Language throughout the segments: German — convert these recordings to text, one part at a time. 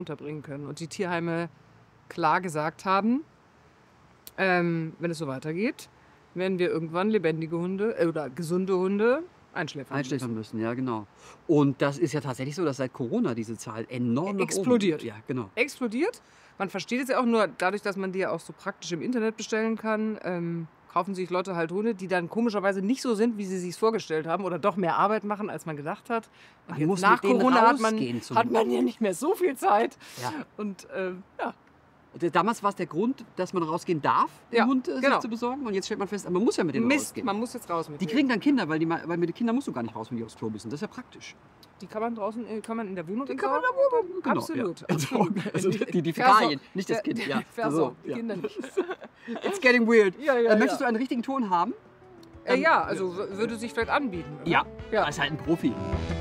unterbringen können. Und die Tierheime klar gesagt haben, wenn es so weitergeht, werden wir irgendwann lebendige Hunde oder gesunde Hunde einschläfern müssen. Ja, genau. Und das ist ja tatsächlich so, dass seit Corona diese Zahl enorm nach explodiert. Oben. Ja, genau. Explodiert. Man versteht es ja auch nur dadurch, dass man die ja auch so praktisch im Internet bestellen kann. Kaufen sich Leute halt Hunde, die dann komischerweise nicht so sind, wie sie sich vorgestellt haben oder doch mehr Arbeit machen, als man gedacht hat. Und Man muss nach mit denen Corona hat rausgehen man ja nicht mehr so viel Zeit. Ja. Und ja. Damals war es der Grund, dass man rausgehen darf, Ja, den Hund sich genau. zu besorgen. Und jetzt stellt man fest, man muss ja mit denen Mist, rausgehen. man muss jetzt raus mit Die denen. kriegen dann Kinder, weil mit den Kindern musst du gar nicht raus, wenn die aufs Klo müssen. Das ist ja praktisch. Die kann man draußen, kann man in der Wohnung kann man entsorgen? Genau, Absolut. ja. absolut. Also die Fäkalien, nicht das Kind. Ja. Versorgt, So, die ja. Kinder nicht. It's getting weird. Ja, Möchtest du einen richtigen Ton haben? Ja, also würde sich vielleicht anbieten. Oder? Ja, Ja. er ist halt ein Profi.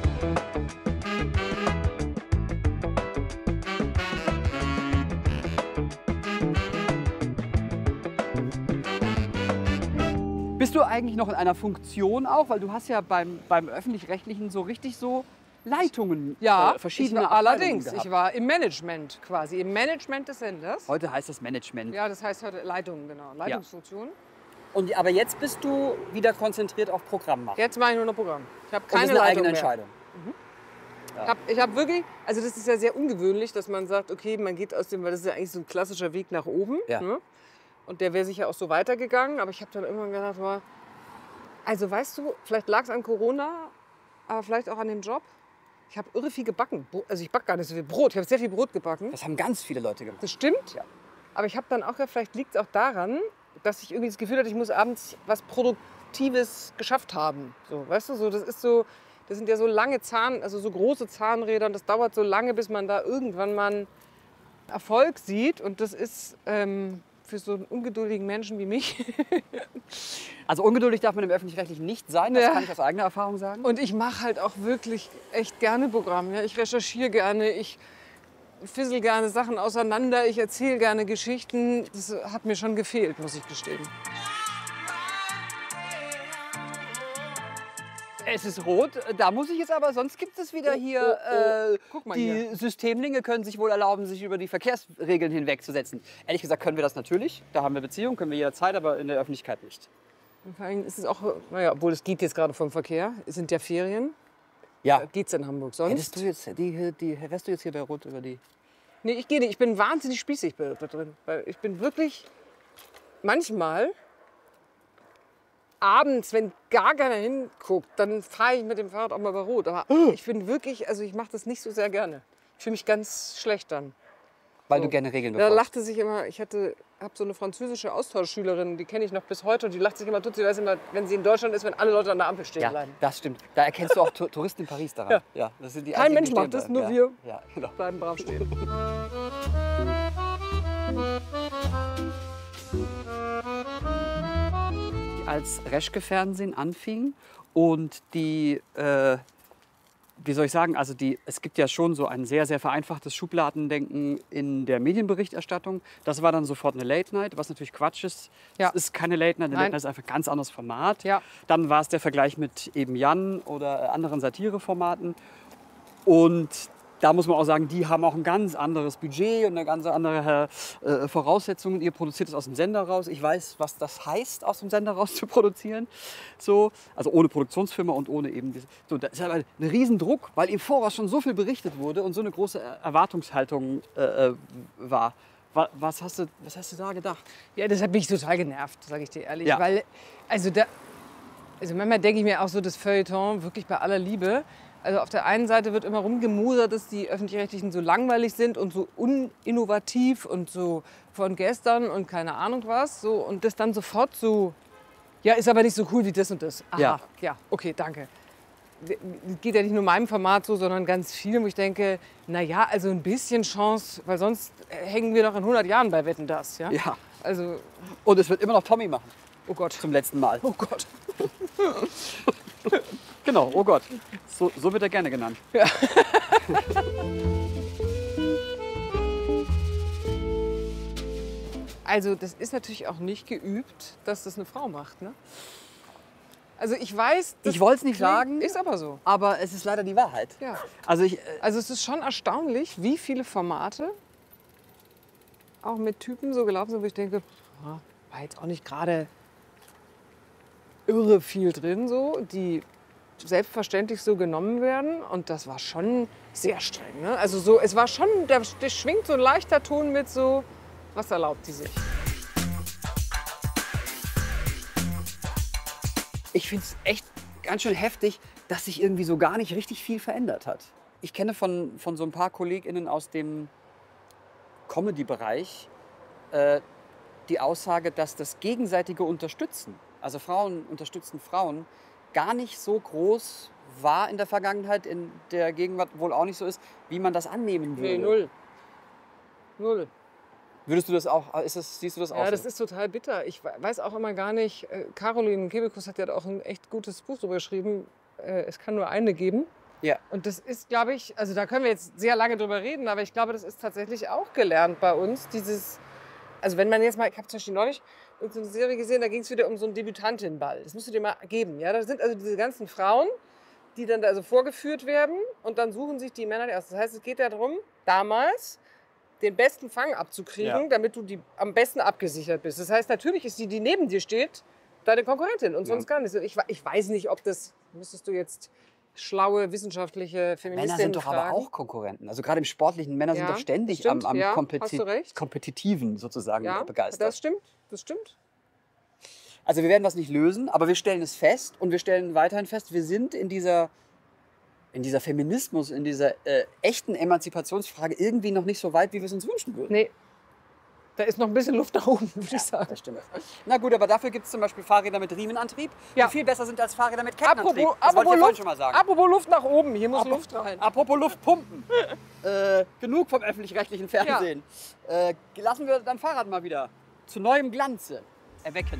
Bist du eigentlich noch in einer Funktion auch? Weil du hast ja beim Öffentlich-Rechtlichen so richtig so Leitungen, Ja, verschiedene ich war, Abteilungen allerdings. gehabt. Ich war im Management quasi, im Management des Senders. Heute heißt das Management. Ja, das heißt heute Leitung, genau, Leitungsfunktion. Aber jetzt bist du wieder konzentriert auf Programm machen. Jetzt mache ich nur noch Programm. Ich habe Und das keine ist eine Leitung eigene mehr. Entscheidung. Ich hab wirklich, also das ist ja sehr ungewöhnlich, dass man sagt, okay, man geht aus dem, weil das ist ja eigentlich so ein klassischer Weg nach oben. Ja. Ne? Und der wäre sicher auch so weitergegangen. Aber ich habe dann irgendwann gedacht, boah, also weißt du, vielleicht lag es an Corona, aber vielleicht auch an dem Job. Ich habe irre viel gebacken. Also ich backe gar nicht so viel Brot. Ich habe sehr viel Brot gebacken. Das haben ganz viele Leute gemacht. Das stimmt. Ja. Aber ich habe dann auch gedacht, vielleicht liegt es auch daran, dass ich irgendwie das Gefühl hatte, ich muss abends was Produktives geschafft haben. So, weißt du, so, das sind ja so lange so große Zahnräder und das dauert so lange, bis man da irgendwann mal einen Erfolg sieht. Und das ist für so einen ungeduldigen Menschen wie mich. Also ungeduldig darf man im Öffentlich-Rechtlichen nicht sein, das Ja. kann ich aus eigener Erfahrung sagen. Und ich mache halt auch wirklich echt gerne Programm. Ja? Ich recherchiere gerne, ich fissel gerne Sachen auseinander, ich erzähle gerne Geschichten. Das hat mir schon gefehlt, muss ich gestehen. Es ist rot, da muss ich jetzt aber, sonst gibt es wieder hier, Guck mal die hier. Systemlinge können sich wohl erlauben, sich über die Verkehrsregeln hinwegzusetzen. Ehrlich gesagt können wir das natürlich, da haben wir Beziehungen, können wir jederzeit, aber in der Öffentlichkeit nicht. Und vor allem ist es auch, naja, obwohl es geht jetzt gerade vom Verkehr, es sind ja Ferien. Ja, Geht's in Hamburg sonst? hättest du jetzt, wärst du jetzt hier bei Rot über die... Nee, ich gehe nicht. Ich bin wahnsinnig spießig da drin. Weil ich bin wirklich manchmal abends, wenn gar keiner hinguckt, dann fahre ich mit dem Fahrrad auch mal bei Rot. Aber ich bin wirklich, also ich mache das nicht so sehr gerne. Ich fühle mich ganz schlecht dann. Weil So. du gerne Regeln Da befolgst. lachte sich immer, habe so eine französische Austauschschülerin, die kenne ich noch bis heute und die lacht sich immer tot. Sie weiß immer, wenn sie in Deutschland ist, wenn alle Leute an der Ampel stehen Ja, bleiben. das stimmt. Da erkennst du auch Touristen in Paris daran. Ja. Das sind die Kein einzigen, Mensch die macht stehen das, bleiben. nur wir. Ja, genau. Bleiben brav stehen. Als Reschke-Fernsehen anfing und die, wie soll ich sagen, also es gibt ja schon so ein sehr, sehr vereinfachtes Schubladendenken in der Medienberichterstattung. Das war dann sofort eine Late Night, was natürlich Quatsch ist. Ja. Es ist keine Late Night, eine Nein. Late Night ist einfach ein ganz anderes Format. Ja. Dann war es der Vergleich mit eben Jan oder anderen Satireformaten. Und da muss man auch sagen, die haben auch ein ganz anderes Budget und eine ganz andere Voraussetzungen. Ihr produziert es aus dem Sender raus. Ich weiß, was das heißt, aus dem Sender raus zu produzieren. So, also ohne Produktionsfirma und ohne eben... So, das ist aber ein Riesendruck, weil im Voraus schon so viel berichtet wurde und so eine große Erwartungshaltung war. Was hast du da gedacht? Ja, das hat mich total genervt, sage ich dir ehrlich. Ja. Weil, also manchmal denke ich mir auch so, das Feuilleton, wirklich bei aller Liebe. Also auf der einen Seite wird immer rumgemosert, dass die Öffentlich-Rechtlichen so langweilig sind und so uninnovativ und so von gestern und keine Ahnung was. So, und das dann sofort so, ja, ist aber nicht so cool wie das und das. Aha, ja okay, danke. Geht ja nicht nur meinem Format so, sondern ganz vielen, wo ich denke, naja, also ein bisschen Chance, weil sonst hängen wir noch in 100 Jahren bei Wetten, das. Ja? Ja. Also, Und es wird immer noch Tommy machen, oh Gott. zum letzten Mal. Oh Gott. Genau, oh Gott. So wird er gerne genannt. Also das ist natürlich auch nicht geübt, dass das eine Frau macht. Ne? Also ich weiß, das Ich wollte es nicht klingt- sagen, Ist aber so. aber es ist leider die Wahrheit. Ja. Also ich, Also es ist schon erstaunlich, wie viele Formate auch mit Typen so gelaufen sind, wo ich denke, war jetzt auch nicht gerade irre viel drin, so, die selbstverständlich so genommen werden. Und das war schon sehr streng. Ne? Also so, es war schon, da schwingt so ein leichter Ton mit so, was erlaubt die sich? Ich finde es echt ganz schön heftig, dass sich irgendwie so gar nicht richtig viel verändert hat. Ich kenne von so ein paar KollegInnen aus dem Comedy-Bereich die Aussage, dass das gegenseitige Unterstützen, also Frauen unterstützen Frauen, gar nicht so groß war in der Vergangenheit, in der Gegenwart wohl auch nicht so ist, wie man das annehmen würde. Nee, null. Null. Würdest du das auch, siehst du das auch Ja, so? das ist total bitter. Ich weiß auch immer gar nicht, Caroline Kebekus hat ja auch ein echt gutes Buch darüber geschrieben, es kann nur eine geben. Ja. Und das ist, glaube ich, also da können wir jetzt sehr lange drüber reden, aber ich glaube, das ist tatsächlich auch gelernt bei uns, dieses, also wenn man jetzt mal, ich habe zum Beispiel neulich so eine Serie gesehen, da ging es wieder um so einen Debütantinnenball. Das musst du dir mal geben, ja. Da sind also diese ganzen Frauen, die dann da also vorgeführt werden und dann suchen sich die Männer die aus. Das heißt, es geht darum, damals den besten Fang abzukriegen, Ja. damit du am besten abgesichert bist. Das heißt, natürlich ist die neben dir steht, deine Konkurrentin und sonst gar nicht. Ich weiß nicht, ob das, müsstest du jetzt schlaue wissenschaftliche Feministinnen Männer sind doch fragen. aber auch Konkurrenten. Also gerade im Sportlichen, Männer sind Ja, doch ständig stimmt, am ja, hast du recht. Kompetitiven sozusagen Ja, begeistert. das stimmt, das stimmt. Also wir werden das nicht lösen, aber wir stellen es fest und wir stellen weiterhin fest, wir sind in dieser Feminismus, in dieser echten Emanzipationsfrage irgendwie noch nicht so weit, wie wir es uns wünschen würden. Nee, da ist noch ein bisschen Luft nach oben, würde ich sagen. Das stimmt. Na gut, aber dafür gibt es zum Beispiel Fahrräder mit Riemenantrieb, Ja. die viel besser sind als Fahrräder mit Kettenantrieb. Apropos, Das wollte ich ja vorhin Luft, schon mal sagen. apropos Luft nach oben, hier muss Luft rein. Apropos Luftpumpen. Genug vom öffentlich-rechtlichen Fernsehen. Lassen wir dein Fahrrad mal wieder zu neuem Glanze erwecken.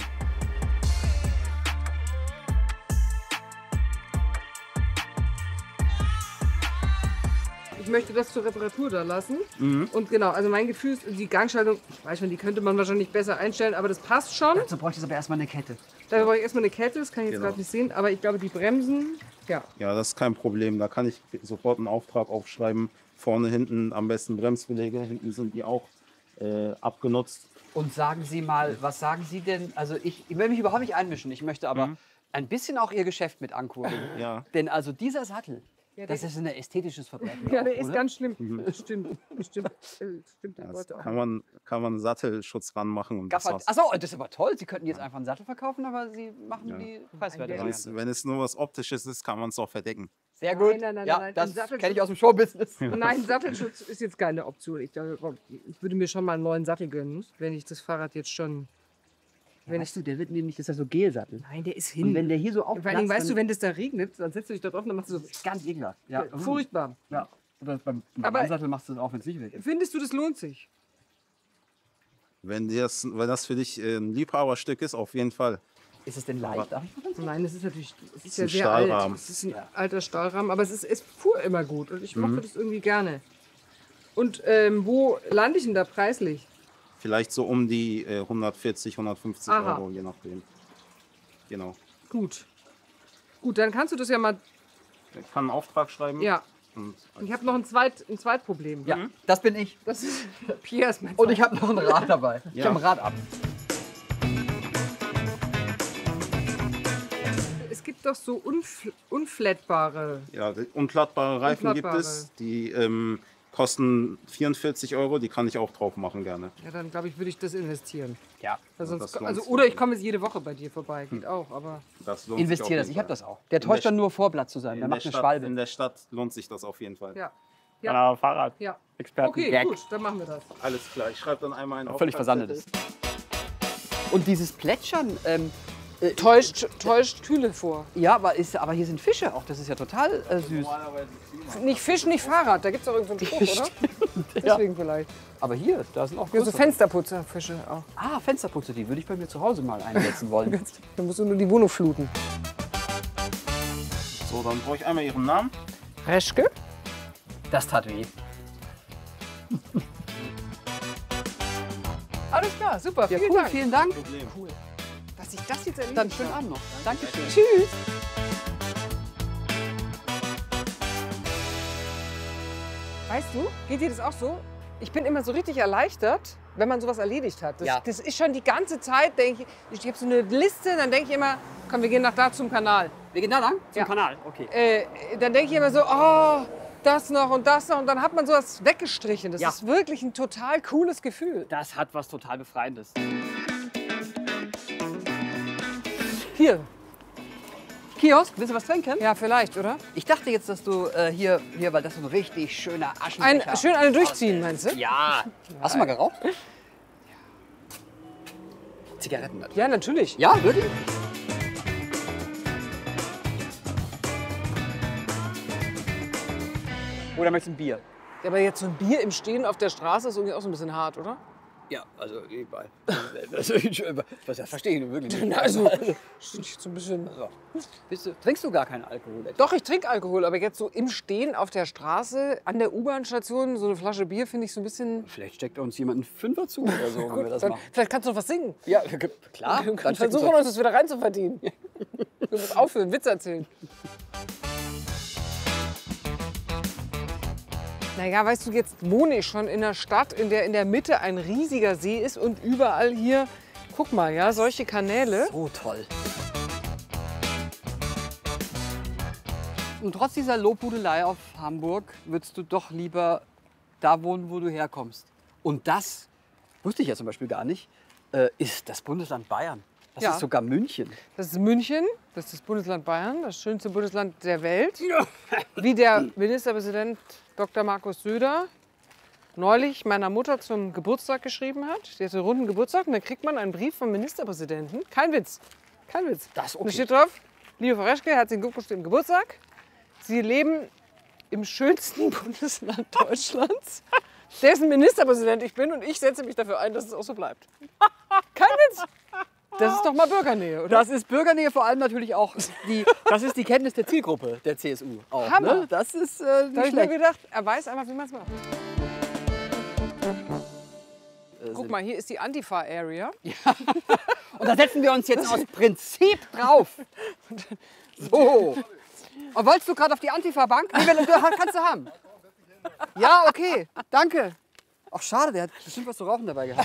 Ich möchte das zur Reparatur da lassen. Und genau, also mein Gefühl ist, die Gangschaltung, ich weiß schon, die könnte man wahrscheinlich besser einstellen, aber das passt schon. Dazu bräuchte es aber erstmal eine Kette. Da brauche ich erstmal eine Kette, das kann ich jetzt Genau. gerade nicht sehen, aber ich glaube, die Bremsen, ja. Ja, das ist kein Problem. Da kann ich sofort einen Auftrag aufschreiben. Vorne, hinten am besten Bremsbeläge. Hinten sind die auch abgenutzt. Und sagen Sie mal, was sagen Sie denn? Also ich will mich überhaupt nicht einmischen. Ich möchte aber ein bisschen auch Ihr Geschäft mit ankurbeln. Ja. Denn also dieser Sattel, Ja, das der- ist ein ästhetisches Verbrechen. Ja, auch, der ist oder? ganz schlimm. Das stimmt. Das stimmt. Stimmt. Ja, der das wollte auch. kann man einen Sattelschutz ranmachen. Und das Gaffer. war's. Achso, das ist aber toll. Sie könnten jetzt einfach einen Sattel verkaufen, aber Sie machen die preiswerte Ja. Variante. Wenn es nur was Optisches ist, kann man es auch verdecken. Sehr gut. Nein, ja, nein. das Ein Sattelschutz- kenne ich aus dem Showbusiness. Nein, Sattelschutz ist jetzt keine Option. Ich würde mir schon mal einen neuen Sattel gönnen, wenn ich das Fahrrad jetzt schon. Weißt du, der wird nämlich, das ist ja so Gelsattel. Nein, der ist Und hin. wenn der hier so Vor allem, aufplatzt, weißt du, dann wenn das da regnet, dann setzt du dich da drauf und dann machst du so. ganz ekelhaft. Ja. Furchtbar. Ja. Oder beim Aber- Sattel machst du es auch, wenn es nicht weg ist. Findest du, das lohnt sich? Wenn das für dich ein Liebhaberstück ist, auf jeden Fall. Ist es denn leicht? Darf ich mal ganz kurz? Nein, das ist natürlich es ist ein ja sehr alt. Stahlrahmen. Es ist ein alter Stahlrahmen, aber es fuhr immer gut und ich mochte das irgendwie gerne. Und wo lande ich denn da preislich? Vielleicht so um die 140, 150 Aha. Euro, je nachdem. Genau. Gut. Gut, dann kannst du das ja mal. Ich kann einen Auftrag schreiben. Ja. Und Ich habe noch ein Zweitproblem. Ja, das bin ich. Das ist Pierre ist mein Und ich habe noch ein Rad dabei. Ich Ja. habe ein Rad ab. Es gibt doch so unflattbare. ja, unplattbare Reifen gibt Unplattbare. es. Die kosten 44 Euro. Die kann ich auch drauf machen gerne. Ja, dann glaube ich, würde ich das investieren. Ja. Weil sonst, das lohnt also, sich oder ich wirklich. komme jetzt jede Woche bei dir vorbei. Geht auch, aber. Das lohnt sich auf Investiere das. jeden Ich habe Fall. das auch. Der täuscht der dann nur Vorblatt zu sein. Der In macht der, eine Stadt, Schwalbe. in der Stadt lohnt sich das auf jeden Fall. Ja. Ja. Fahrrad. Ja. Experten. Okay, Gag. gut, dann machen wir das. Alles klar. Ich schreibe dann einmal einen Völlig versandet ist. Und dieses Plätschern, Täuscht Thüle vor. ja, aber hier sind Fische auch. Das ist ja total süß. Nicht Fisch, nicht Fahrrad. Da gibt es doch irgendeinen Spruch, oder? Deswegen vielleicht. Aber hier, da sind auch Ja, so größere. Fensterputzerfische auch. Ah, Fensterputze, die würde ich bei mir zu Hause mal einsetzen wollen. Da musst du nur die Wohnung fluten. So, dann brauche ich einmal Ihren Namen. Reschke? Das tat weh. Alles klar, super. Ja, Vielen cool, Dank. vielen Dank. Problem. Cool. Das dass ich das jetzt erledigt Dann schönen habe. Abend noch. Dankeschön. Tschüss. Weißt du, geht dir das auch so? Ich bin immer so richtig erleichtert, wenn man sowas erledigt hat. Das ist schon die ganze Zeit, denke ich habe so eine Liste, dann denke ich immer, komm, wir gehen nach da zum Kanal. Wir gehen da lang? Zum Ja. Kanal, okay. Dann denke ich immer so, oh, das noch und das noch. Und dann hat man sowas weggestrichen. Das Ja. ist wirklich ein total cooles Gefühl. Das hat was total Befreiendes. Hier. Kiosk, willst du was trinken? Ja, vielleicht, oder? Ich dachte jetzt, dass du hier, weil das so ein richtig schöner Aschenbecher Schön eine durchziehen, meinst du? Ja. Hast du mal geraucht? Zigaretten natürlich. Ja, natürlich. Ja, wirklich? Oder möchtest du ein Bier? Ja, aber jetzt so ein Bier im Stehen auf der Straße ist irgendwie auch so ein bisschen hart, oder? Ja, also überall. Das verstehe ich wirklich nicht. Also, so ein bisschen. Trinkst du gar keinen Alkohol? Doch, ich trinke Alkohol, aber jetzt so im Stehen auf der Straße, an der U-Bahn-Station, so eine Flasche Bier finde ich so ein bisschen. Vielleicht steckt uns jemand einen Fünfer zu oder so, wenn wir das Dann, machen. vielleicht kannst du noch was singen. Ja, klar. Wir Dann versuchen uns das wieder reinzuverdienen. Du musst aufhören, Witz erzählen. Naja, weißt du, jetzt wohne ich schon in einer Stadt, in der Mitte ein riesiger See ist und überall hier, guck mal, ja, solche Kanäle. So toll. Und trotz dieser Lobhudelei auf Hamburg würdest du doch lieber da wohnen, wo du herkommst. Und das, wusste ich ja zum Beispiel gar nicht, ist das Bundesland Bayern. Das Ja. ist sogar München. Das ist München, das ist das Bundesland Bayern, das schönste Bundesland der Welt. Wie der Ministerpräsident Dr. Markus Söder neulich meiner Mutter zum Geburtstag geschrieben hat. Die hatte runden Geburtstag und dann kriegt man einen Brief vom Ministerpräsidenten. Kein Witz, kein Witz. Das ist Und da okay. steht drauf, liebe Frau Reschke, herzlichen Glückwunsch zum Geburtstag. Sie leben im schönsten Bundesland Deutschlands, dessen Ministerpräsident ich bin und ich setze mich dafür ein, dass es auch so bleibt. Kein Witz. Das ist doch mal Bürgernähe, oder? Das ist Bürgernähe, vor allem natürlich auch das ist die Kenntnis der Zielgruppe der CSU. Auch, Hammer. ne? Das ist Da nicht habe ich mir schlecht. gedacht, er weiß einfach, wie man es macht. Guck mal, hier ist die Antifa-Area. Und da setzen wir uns jetzt aus Prinzip drauf. So. Und wolltest du gerade auf die Antifa-Bank? Nee, kannst du haben. Ja, okay. Danke. Ach, schade, der hat bestimmt was zu rauchen dabei gehabt.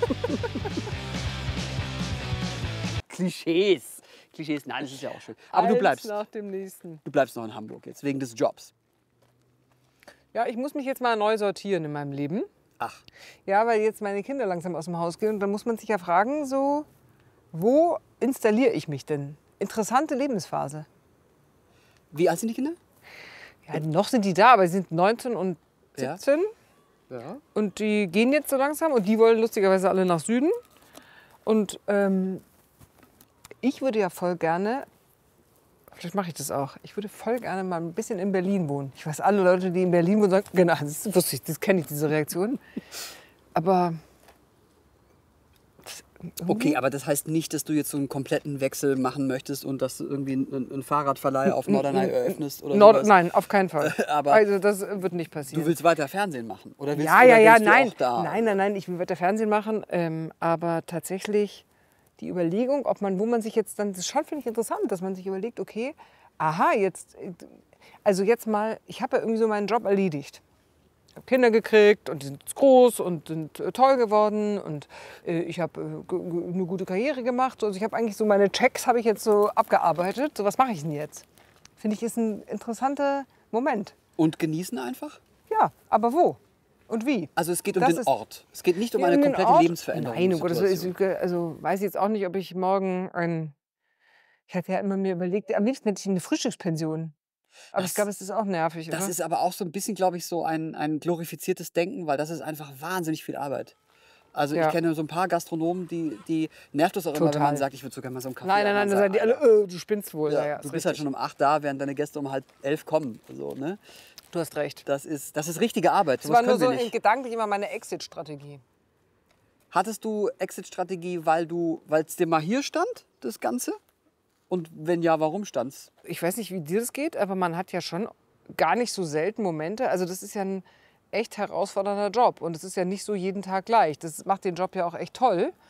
Klischees. Klischees, nein, das ist ja auch schön. Aber du Eins bleibst. nach dem nächsten. Du bleibst noch in Hamburg jetzt, wegen des Jobs. Ja, ich muss mich jetzt mal neu sortieren in meinem Leben. Ach, Ja, weil jetzt meine Kinder langsam aus dem Haus gehen. Und dann muss man sich ja fragen, so, wo installiere ich mich denn? Interessante Lebensphase. wie alt sind die Kinder? Ja, noch sind die da, aber sie sind 19 und Ja. 17. Ja. Und die gehen jetzt so langsam und die wollen lustigerweise alle nach Süden. Und ich würde ja voll gerne, vielleicht mache ich das auch, ich würde voll gerne mal ein bisschen in Berlin wohnen. Ich weiß, alle Leute, die in Berlin wohnen, sagen, genau, das wusste ich, das kenne ich, diese Reaktion. Aber Okay, aber das heißt nicht, dass du jetzt so einen kompletten Wechsel machen möchtest und dass du irgendwie einen Fahrradverleih auf Norderney eröffnest oder sowas. Nein, auf keinen Fall. Aber also das wird nicht passieren. du willst weiter Fernsehen machen? Oder willst, Ja, oder ja, ja, willst du nein. auch da? Nein, ich will weiter Fernsehen machen. Aber tatsächlich die Überlegung, ob man, wo man sich jetzt dann, das ist schon, finde ich, interessant, dass man sich überlegt, okay, aha, jetzt mal, ich habe ja irgendwie so meinen Job erledigt. Ich habe Kinder gekriegt und die sind jetzt groß und sind toll geworden und ich habe eine gute Karriere gemacht. Also ich habe eigentlich so meine Checks habe ich jetzt so abgearbeitet. So, was mache ich denn jetzt? Finde ich, ist ein interessanter Moment. Und genießen einfach? Ja, aber wo? Und wie? Also es geht um Das den ist- Ort. Es geht nicht um Ja, eine um den komplette Ort? Lebensveränderung. Nein, um Gottes Willen, also weiß ich jetzt auch nicht, ob ich morgen ich hatte ja immer mir überlegt, am liebsten hätte ich eine Frühstückspension. Aber ich glaube, es ist auch nervig, Das oder? ist aber auch so ein bisschen, glaube ich, so ein glorifiziertes Denken, weil das ist einfach wahnsinnig viel Arbeit. Also Ja. ich kenne so ein paar Gastronomen, die nervt das auch immer, wenn Total. man sagt, ich würde sogar mal so einen Kaffee Nein, haben. dann sagen die alle, du spinnst wohl. ja, Ja, du ist bist halt richtig. schon um 8 da, während deine Gäste um halb 11 kommen. So, ne? Du hast recht. Das ist richtige Arbeit. Das Sowas war nur können so wir nicht. gedanklich immer meine Exit-Strategie. Hattest du Exit-Strategie, weil es dir mal hier stand, das Ganze? Und wenn ja, warum stand's? Ich weiß nicht, wie dir das geht, aber man hat ja schon gar nicht so selten Momente. Also das ist ja ein echt herausfordernder Job und es ist ja nicht so jeden Tag gleich. Das macht den Job ja auch echt toll.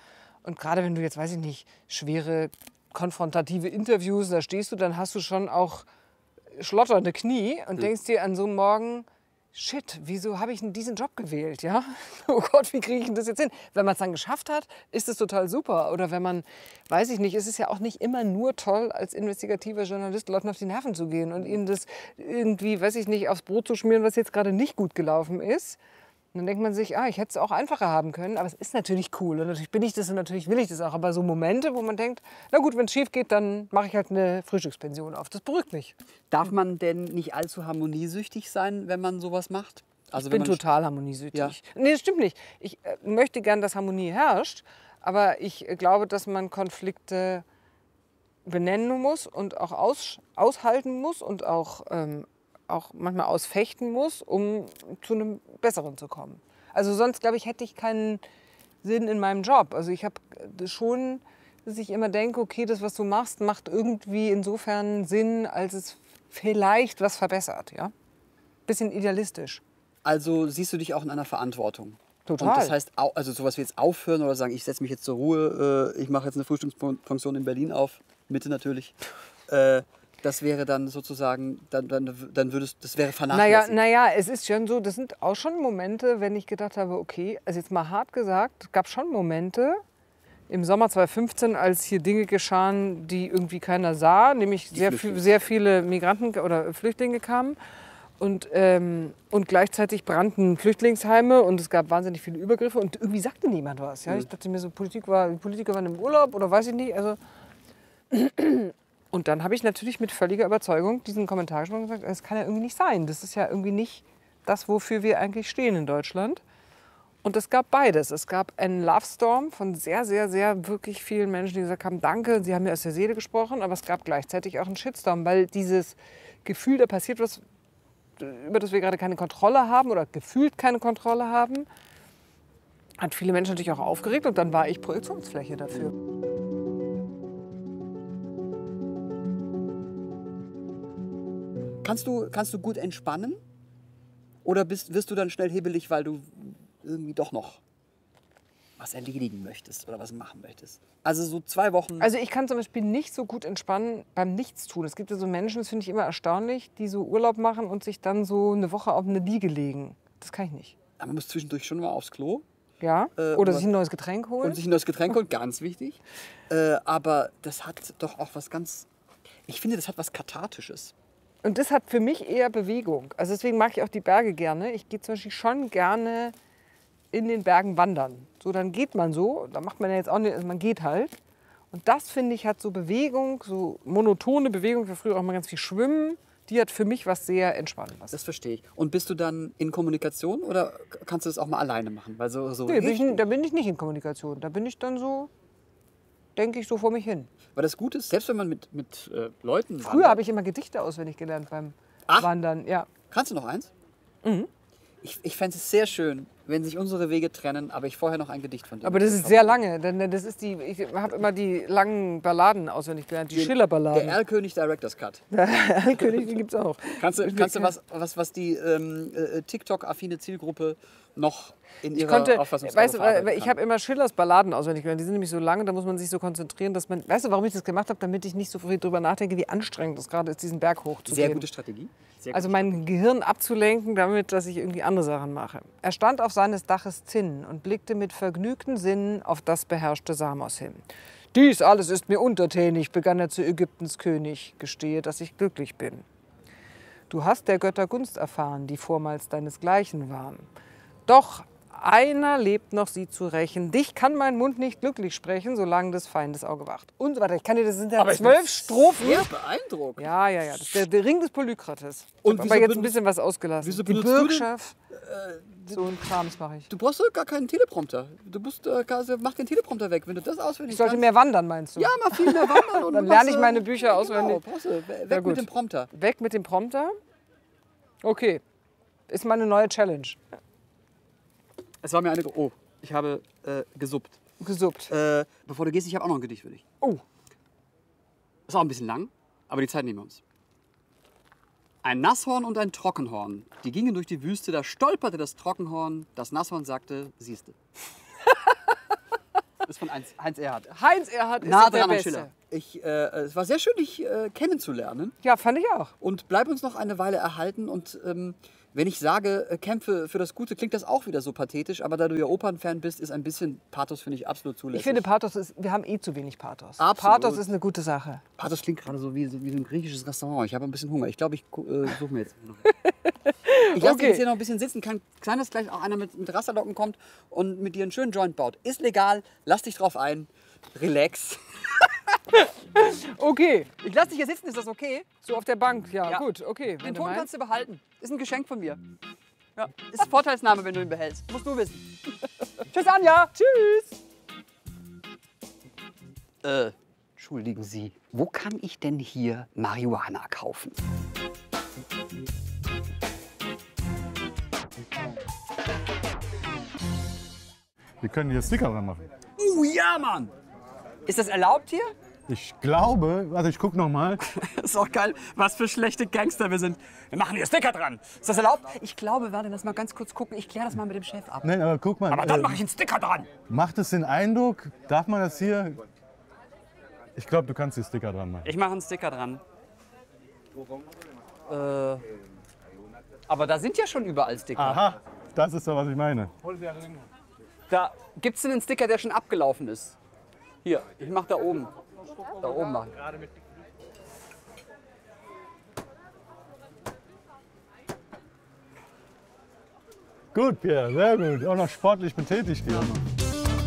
Und gerade wenn du jetzt, weiß ich nicht, schwere konfrontative Interviews, da stehst du, dann hast du schon auch schlotternde Knie und denkst dir an so einem Morgen, shit, wieso habe ich denn diesen Job gewählt? Ja? Oh Gott, wie kriege ich denn das jetzt hin? Wenn man es dann geschafft hat, ist es total super. Oder wenn man, weiß ich nicht, es ist ja auch nicht immer nur toll, als investigativer Journalist Leuten auf die Nerven zu gehen und ihnen das irgendwie, weiß ich nicht, aufs Brot zu schmieren, was jetzt gerade nicht gut gelaufen ist. Und dann denkt man sich, ich hätte es auch einfacher haben können, aber es ist natürlich cool und natürlich bin ich das und natürlich will ich das auch. Aber so Momente, wo man denkt, na gut, wenn es schief geht, dann mache ich halt eine Frühstückspension auf. Das beruhigt mich. Darf man denn nicht allzu harmoniesüchtig sein, wenn man sowas macht? Also Ich bin wenn man total harmoniesüchtig. Ja. Nee, das stimmt nicht. Ich möchte gern, dass Harmonie herrscht, aber ich glaube, dass man Konflikte benennen muss und auch aushalten muss und auch manchmal ausfechten muss, um zu einem Besseren zu kommen. Also sonst, glaube ich, hätte ich keinen Sinn in meinem Job. Also ich habe schon, dass ich immer denke, okay, das, was du machst, macht irgendwie insofern Sinn, als es vielleicht was verbessert. Ja? Bisschen idealistisch. Also siehst du dich auch in einer Verantwortung? Total. Und das heißt, also sowas wie jetzt aufhören oder sagen, ich setze mich jetzt zur Ruhe, ich mache jetzt eine Frühstückspension in Berlin auf, Mitte natürlich. Das wäre dann sozusagen, dann würdest, das wäre vernachlässigt. Naja, es ist schon so, das sind auch schon Momente, wenn ich gedacht habe, okay, also jetzt mal hart gesagt, es gab schon Momente im Sommer 2015, als hier Dinge geschahen, die irgendwie keiner sah, nämlich sehr viele Migranten oder Flüchtlinge kamen. Und gleichzeitig brannten Flüchtlingsheime und es gab wahnsinnig viele Übergriffe und irgendwie sagte niemand was. Ja? Ich dachte mir so, die Politiker waren im Urlaub oder weiß ich nicht. Also und dann habe ich natürlich mit völliger Überzeugung diesen Kommentar gesprochen und gesagt, das kann ja irgendwie nicht sein. Das ist ja irgendwie nicht das, wofür wir eigentlich stehen in Deutschland. Und es gab beides. Es gab einen Love Storm von sehr, sehr, sehr wirklich vielen Menschen, die gesagt haben, danke, sie haben mir aus der Seele gesprochen. Aber es gab gleichzeitig auch einen Shitstorm, weil dieses Gefühl, da passiert was, über das wir gerade keine Kontrolle haben oder gefühlt keine Kontrolle haben, hat viele Menschen natürlich auch aufgeregt. Und dann war ich Projektionsfläche dafür. Kannst du gut entspannen? Oder wirst du dann schnell hibbelig, weil du irgendwie doch noch was erledigen möchtest oder was machen möchtest? Also so 2 Wochen... Also ich kann zum Beispiel nicht so gut entspannen beim Nichtstun. Es gibt ja so Menschen, das finde ich immer erstaunlich, die so Urlaub machen und sich dann so eine Woche auf eine Liege legen. Das kann ich nicht. Aber man muss zwischendurch schon mal aufs Klo. Ja, oder sich ein neues Getränk holen. Und sich ein neues Getränk holen, ganz wichtig. Aber das hat doch auch was ganz... Ich finde, das hat was Kathartisches. Und das hat für mich eher Bewegung. Also deswegen mag ich auch die Berge gerne. Ich gehe zum Beispiel schon gerne in den Bergen wandern. So, dann geht man so, da macht man ja jetzt auch nicht, also man geht halt. Und das, finde ich, hat so Bewegung, so monotone Bewegung. Ich war früher auch mal ganz viel schwimmen. Die hat für mich was sehr Entspannendes. Das verstehe ich. Und bist du dann in Kommunikation oder kannst du das auch mal alleine machen? Weil so Nee, da bin ich nicht in Kommunikation. Da bin ich dann so, denke ich so vor mich hin. Weil das Gute ist, selbst wenn man mit Leuten Früher habe ich immer Gedichte auswendig gelernt beim Wandern. Ja. Kannst du noch eins? Mhm. Ich fände es sehr schön, wenn sich unsere Wege trennen, aber ich vorher noch ein Gedicht von dir. Aber das ist sehr lange, denn das ist ich habe immer die langen Balladen auswendig gelernt, die Schiller-Balladen. Der Erlkönig Director's Cut. Der Erlkönig, den gibt's auch. Kannst du was die TikTok-affine Zielgruppe noch in ihrer Auffassungsgabe verarbeiten kann? Ich habe immer Schillers Balladen auswendig gelernt. Die sind nämlich so lang, da muss man sich so konzentrieren, dass man... Weißt du, warum ich das gemacht habe? Damit ich nicht so viel drüber nachdenke, wie anstrengend es gerade ist, diesen Berg hochzugehen. Sehr gute Strategie. Also mein Gehirn abzulenken, damit, dass ich irgendwie andere Sachen mache. Er stand auf seines Daches Zinn und blickte mit vergnügten Sinnen auf das beherrschte Samos hin. Dies alles ist mir untertänig, begann er zu Ägyptens König, gestehe, dass ich glücklich bin. Du hast der Götter Gunst erfahren, die vormals deinesgleichen waren. Doch einer lebt noch, sie zu rächen. Dich kann mein Mund nicht glücklich sprechen, solange des Feindes Auge wacht. Und so weiter. Ich kann dir, das sind ja 12 Strophen. Sehr beeindruckt. Ja. Das ist der Ring des Polykrates. Und aber jetzt ein bisschen was ausgelassen. Wieso die benutzt du Bürgschaft. So ein Krams mache ich. Du brauchst doch gar keinen Teleprompter. Mach den Teleprompter weg, wenn du das auswendig Ich sollte kannst. mehr wandern, meinst du? Ja, mal viel mehr wandern. Und Dann lerne ich meine Bücher auswendig. Genau, weg mit dem Prompter. Weg mit dem Prompter? Okay. Ist meine neue Challenge. Es war mir eine... Oh, ich habe gesuppt. Gesuppt. Bevor du gehst, ich habe auch noch ein Gedicht für dich. Oh. Ist auch ein bisschen lang, aber die Zeit nehmen wir uns. Ein Nasshorn und ein Trockenhorn, die gingen durch die Wüste, da stolperte das Trockenhorn, das Nasshorn sagte, siehste. ist von Heinz Erhardt. Heinz Erhardt ist Nah der dran an Beste. Schiller. Es war sehr schön, dich kennenzulernen. Ja, fand ich auch. Und bleib uns noch eine Weile erhalten. Und wenn ich sage, kämpfe für das Gute, klingt das auch wieder so pathetisch. Aber da du ja Opernfan bist, ist ein bisschen Pathos, finde ich, absolut zulässig. Ich finde, Pathos ist, wir haben eh zu wenig Pathos. Absolut. Pathos ist eine gute Sache. Pathos klingt gerade so wie so ein griechisches Restaurant. Ich habe ein bisschen Hunger. Ich glaube, ich suche mir jetzt. Ich lasse dich jetzt hier noch ein bisschen sitzen. Kann sein, dass gleich auch einer mit Rasterlocken kommt und mit dir einen schönen Joint baut. Ist legal. Lass dich drauf ein. Relax. Okay. Ich lasse dich hier sitzen. Ist das okay? So auf der Bank, ja, Ja. gut, okay. Den wenn du Ton meinst. kannst du behalten. Ist ein Geschenk von mir. Ja. Ist Vorteilsnahme, wenn du ihn behältst. Musst du wissen. Tschüss, Anja. Tschüss. Entschuldigen Sie, wo kann ich denn hier Marihuana kaufen? Wir können hier Sticker dran machen. Ja, Mann! Ist das erlaubt hier? Ich glaube, warte, ich guck noch mal. Ist auch geil, was für schlechte Gangster wir sind. Wir machen hier Sticker dran. Ist das erlaubt? Ich glaube, warte, lass mal ganz kurz gucken. Ich kläre das mal mit dem Chef ab. Nein, aber guck mal. Aber dann mache ich einen Sticker dran. Macht es den Eindruck, darf man das hier? Ich glaube, du kannst die Sticker dran machen. Ich mache einen Sticker dran. Aber da sind ja schon überall Sticker. Aha, das ist doch, was ich meine. Da gibt es einen Sticker, der schon abgelaufen ist. Hier, ich mache da oben. Da oben machen. Gut, Pierre, sehr gut. Auch noch sportlich betätigt hier.